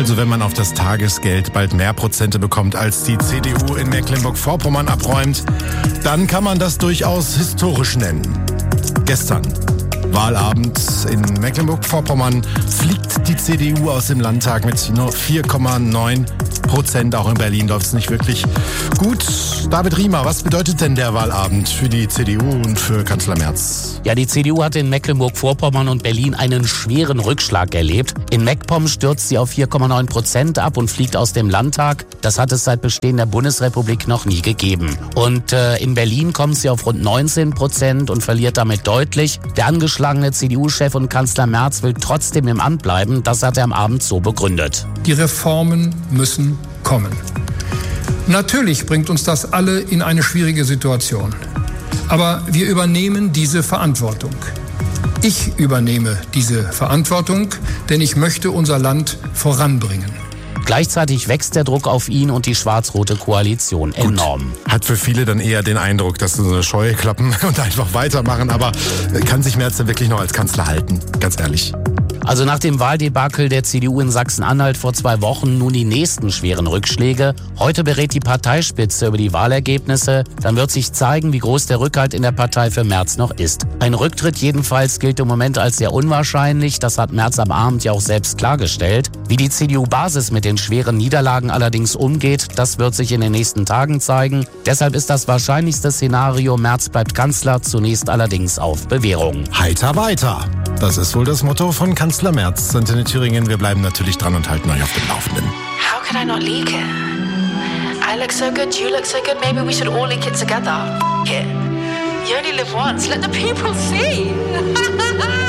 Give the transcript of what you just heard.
Also wenn man auf das Tagesgeld bald mehr Prozente bekommt, als die CDU in Mecklenburg-Vorpommern abräumt, dann kann man das durchaus historisch nennen. Gestern, Wahlabend in Mecklenburg-Vorpommern, fliegt die CDU aus dem Landtag mit nur 4,9%. Auch in Berlin läuft es nicht wirklich gut. David Riemer, was bedeutet denn der Wahlabend für die CDU und für Kanzler Merz? Ja, die CDU hat in Mecklenburg-Vorpommern und Berlin einen schweren Rückschlag erlebt. In MacPom stürzt sie auf 4,9% ab und fliegt aus dem Landtag. Das hat es seit Bestehen der Bundesrepublik noch nie gegeben. Und in Berlin kommt sie auf rund 19% und verliert damit deutlich. Der angeschlagene CDU-Chef und Kanzler Merz will trotzdem im Amt bleiben. Das hat er am Abend so begründet. Die Reformen müssen kommen. Natürlich bringt uns das alle in eine schwierige Situation. Aber wir übernehmen diese Verantwortung. Ich übernehme diese Verantwortung, denn ich möchte unser Land voranbringen. Gleichzeitig wächst der Druck auf ihn und die schwarz-rote Koalition enorm. Hat für viele dann eher den Eindruck, dass sie so eine Scheuklappen und einfach weitermachen. Aber kann sich Merz denn wirklich noch als Kanzler halten? Ganz ehrlich. Also nach dem Wahldebakel der CDU in Sachsen-Anhalt vor 2 Wochen nun die nächsten schweren Rückschläge. Heute berät die Parteispitze über die Wahlergebnisse. Dann wird sich zeigen, wie groß der Rückhalt in der Partei für Merz noch ist. Ein Rücktritt jedenfalls gilt im Moment als sehr unwahrscheinlich. Das hat Merz am Abend ja auch selbst klargestellt. Wie die CDU-Basis mit den schweren Niederlagen allerdings umgeht, das wird sich in den nächsten Tagen zeigen. Deshalb ist das wahrscheinlichste Szenario, Merz bleibt Kanzler, zunächst allerdings auf Bewährung. Heiter weiter. Das ist wohl das Motto von Kanzler Merz. Antenne Thüringen, wir bleiben natürlich dran und halten euch auf dem Laufenden. How could I not leak it? I look so good, you look so good, maybe we should all leak it together. F it. You only live once, let the people see.